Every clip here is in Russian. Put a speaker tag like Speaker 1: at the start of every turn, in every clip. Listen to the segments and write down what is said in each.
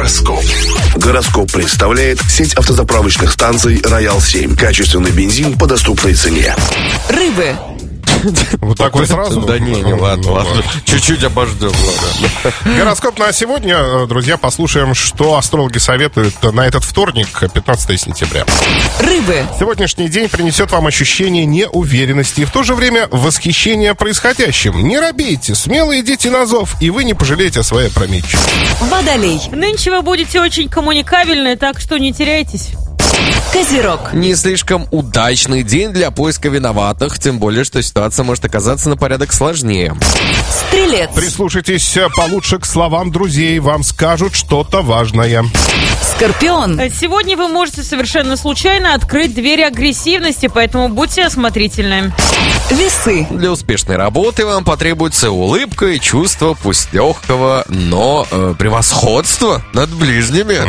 Speaker 1: Гороскоп. Гороскоп представляет сеть автозаправочных станций «Роял-7». Качественный бензин по доступной цене.
Speaker 2: Рыбы.
Speaker 3: Вот так вот сразу?
Speaker 4: Да не, ладно. Чуть-чуть обождем, ладно.
Speaker 3: Гороскоп на сегодня, друзья, послушаем, что астрологи советуют на этот вторник, 15 сентября.
Speaker 2: Рыбы.
Speaker 3: Сегодняшний день принесет вам ощущение неуверенности и в то же время восхищение происходящим. Не робейте, смело идите на зов, и вы не пожалеете о своей опрометчивости.
Speaker 2: Водолей.
Speaker 5: Нынче вы будете очень коммуникабельны, так что не теряйтесь.
Speaker 2: Козерог.
Speaker 4: Не слишком удачный день для поиска виноватых, тем более, что ситуация может оказаться на порядок сложнее.
Speaker 2: Стрелец.
Speaker 3: Прислушайтесь получше к словам друзей, вам скажут что-то важное.
Speaker 2: Скорпион.
Speaker 5: Сегодня вы можете совершенно случайно открыть двери агрессивности, поэтому будьте осмотрительны.
Speaker 2: Весы.
Speaker 4: Для успешной работы вам потребуется улыбка и чувство пусть легкого, но превосходства над ближними.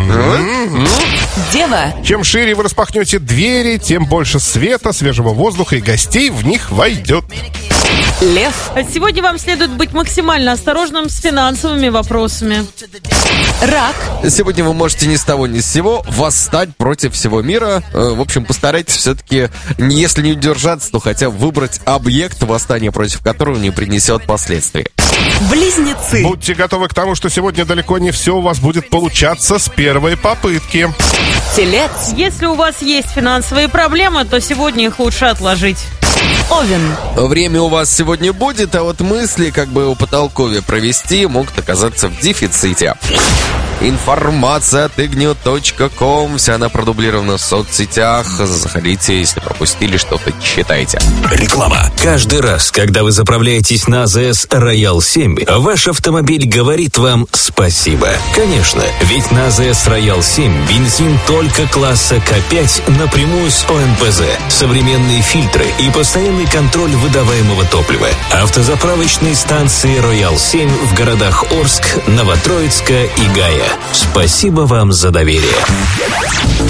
Speaker 2: Дева.
Speaker 3: Чем шире вы распахнете двери, тем больше света, свежего воздуха и гостей в них войдет.
Speaker 2: Лев.
Speaker 5: Сегодня вам следует быть максимально осторожным с финансовыми вопросами.
Speaker 2: Рак.
Speaker 4: Сегодня вы можете ни с того ни с сего восстать против всего мира. В общем, постарайтесь все-таки, если не удержаться, то хотя бы выбрать объект, восстания против которого не принесет последствий.
Speaker 2: Близнецы.
Speaker 3: Будьте готовы к тому, что сегодня далеко не все у вас будет получаться с первой попытки.
Speaker 2: Телец.
Speaker 5: Если у вас есть финансовые проблемы, то сегодня их лучше отложить.
Speaker 2: Овен.
Speaker 4: Время у вас сегодня будет, а вот мысли, как бы его по толкове провести, могут оказаться в дефиците. Информация от ignew.com. Вся она продублирована в соцсетях. Заходите, если пропустили что-то, читайте.
Speaker 1: Реклама.
Speaker 6: Каждый раз, когда вы заправляетесь на АЗС Роял-7, ваш автомобиль говорит вам спасибо. Конечно, ведь на АЗС Роял-7 бензин только класса К5 напрямую с ОМПЗ, современные фильтры и постоянный контроль выдаваемого топлива. Автозаправочные станции Роял-7 в городах Орск, Новотроицка и Гая. Спасибо вам за доверие.